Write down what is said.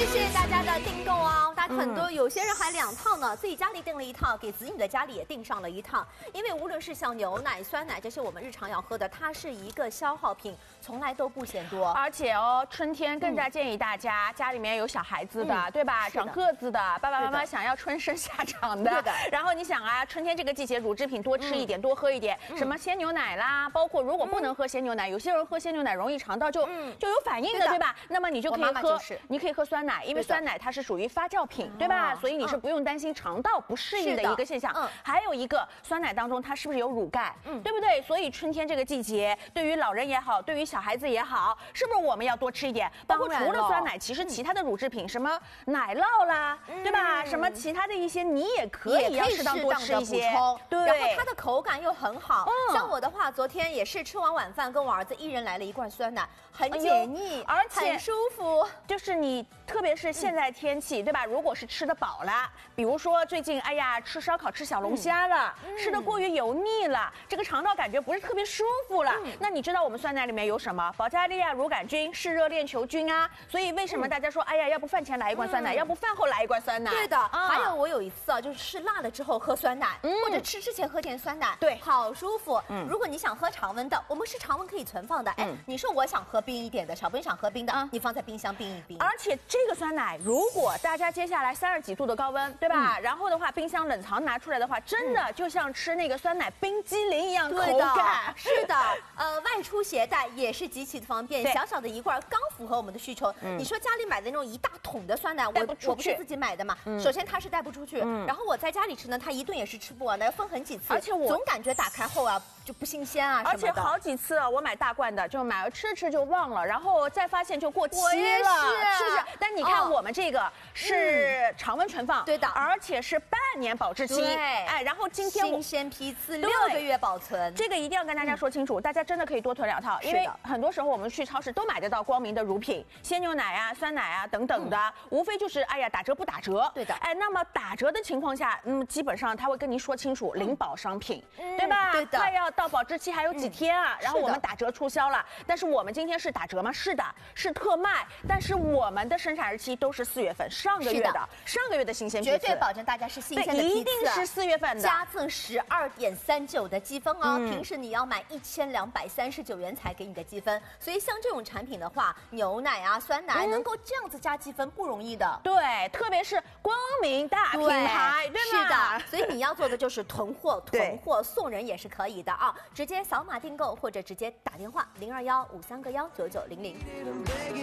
谢大家的订购哦，大家很多有些人还2套呢，自己家里订了1套，给子女的家里也订上了1套。因为无论是像牛奶、酸奶这些我们日常要喝的，它是一个消耗品，从来都不嫌多。 而且哦，春天更加建议大家家里面有小孩子的，对吧？长个子的，爸爸妈妈想要春生下长的。然后你想啊，春天这个季节乳制品多吃一点，多喝一点，什么鲜牛奶啦，包括如果不能喝鲜牛奶，有些人喝鲜牛奶容易肠道就有反应的，对吧？那么你就可以喝，你可以喝酸奶，因为酸奶它是属于发酵品，对吧？所以你是不用担心肠道不适应的一个现象。还有一个酸奶当中它是不是有乳钙，对不对？所以春天这个季节，对于老人也好，对于小孩子也好，是不是我们要多吃一点？包括除了酸奶，其实其他的乳制品，什么奶酪啦，对吧？什么其他的一些，你也可以要适当多吃一些。 对，然后它的口感又很好。像我的话，昨天也是吃完晚饭，跟我儿子1人来了1罐酸奶，很解腻，而且很舒服。 就是你，特别是现在天气，对吧？如果是吃得饱了，比如说最近，哎呀，吃烧烤、吃小龙虾了，吃得过于油腻了，这个肠道感觉不是特别舒服了。那你知道我们酸奶里面有什么？保加利亚乳杆菌、嗜热链球菌啊。所以为什么大家说，哎呀，要不饭前来1罐酸奶，要不饭后来1罐酸奶？ 对的。还有我有一次啊，就是吃辣了之后喝酸奶，或者吃之前喝点酸奶， 对， 好舒服。如果你想喝常温的，我们是常温可以存放的。哎，你说我想喝冰一点的，小朋友想喝冰的，你放在冰箱冰一冰。 而且这个酸奶，如果大家接下来30几度的高温，对吧？然后的话，冰箱冷藏拿出来的话，真的就像吃那个酸奶冰激凌一样口感。 是的，外出携带也是极其的方便，小小的1罐刚符合我们的需求。你说家里买的那种1大桶的酸奶，我不是自己买的嘛，首先它是带不出去，然后我在家里吃呢，它1顿也是吃不完的，要分很几次，而且我总感觉打开后啊就不新鲜啊， 而且好几次我买大罐的，就买了吃就忘了，然后再发现就过期了，是不是？但你看我们这个是常温存放， 对的， 而且是半年保质期，哎，然后今天新鲜批次6个月保存， 这个一定要跟大家说清楚，大家真的可以多囤2套，因为很多时候我们去超市都买得到光明的乳品，鲜牛奶啊、酸奶啊等等的，无非就是哎呀打折不打折， 对的， 哎，那么打折的情况下，基本上他会跟您说清楚零保商品，对吧？ 对的， 快要到保质期还有几天啊，然后我们打折促销了，但是我们今天是打折吗？是的，是特卖，但是我们的生产日期都是4月份，上个月的新鲜批次， 绝对保证大家是新鲜的批次， 一定是4月份的， 加赠12.39的积分哦，平时你要买1239元才给你的积分，所以像这种产品的话，牛奶啊、酸奶能够这样子加积分不容易的， 对，特别是光明大品牌，对吗？ 是的，所以你要做的就是囤货送人也是可以的啊，直接扫码订购或者直接打电话0215319900。